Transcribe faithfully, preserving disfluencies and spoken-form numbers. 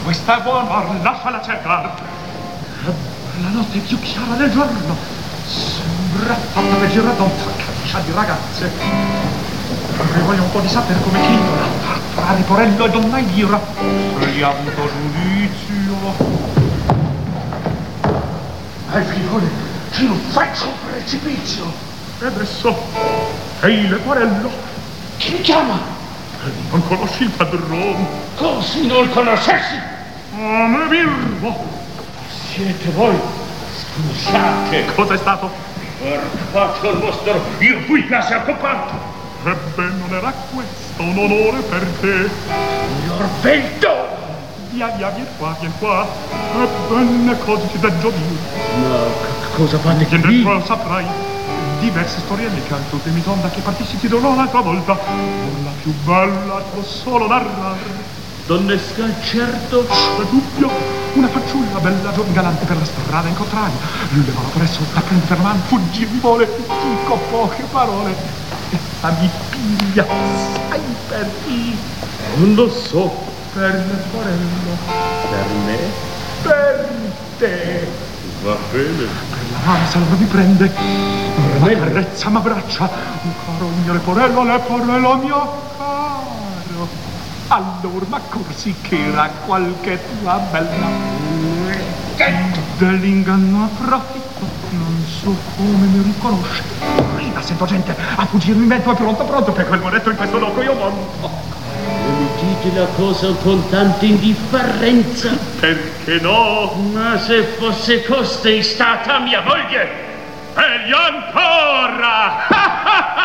Questa è buona, lasciala cercare. La notte è più chiara del giorno. Sembra fatta per girare da un caccia di ragazze. Avrei voglia un po' di sapere come titola. Tra Leporello e Donna Elvira. Se gli ha avuto giudizio. Al figlione, ci non faccio un precipizio. E adesso, ehi Leporello. Chi mi chiama? E non conosci il padrone? Così non conoscessi? Ah, me birbo. Siete voi? Scusate. Cosa è stato? Portate al vostro, io fui quasi accompato. Ebbene, non era questo un onore per te. Signor Beldo! Via, via, vieni qua, vieni qua. Ebbene, cosa ti deggio dire? Ma cosa fate che Vieni lì? dentro, saprai. Diverse storielle che al tuo temi donda che partissi ti dirò un'altra volta. Non la più bella t'ho solo narrare. Donnesca, certo. È dubbio, una fanciulla bella giovane galante per la strada incontrai. Lui levava presso, la prende per mano, fuggì mi vuole, dico poche parole. Essa mi piglia, sai per chi? Non lo so. Per Leporello. Per me? Per te. Va bene. Per la mano se non mi prende. Ma carezza, ma braccia. Caro mio Leporello, Leporello mio caro. Allora, ma corsi che era qualche tua bella dell'inganno approfitto, non so come mi riconosce. Rida, sento gente a fuggirmi in mezzo, è pronto, pronto, per quel monetto in questo loco io monto. Mi dite la cosa con tanta indifferenza? Perché no? Ma se fosse costei stata mia moglie, Meglio ancora!